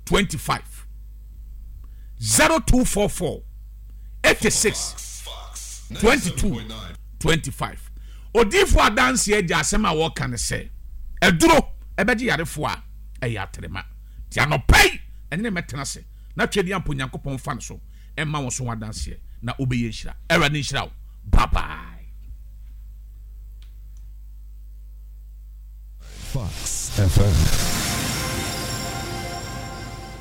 25 0244 86 22 25 odifo adanse agya asema wo kan se eduro ebeji yarefo a eyatrema ti anopai ene metena se na twedi ampo nyankopon fa so emma wo so wadanse na obeye nhira era ne nhira bye bye. Fox FM.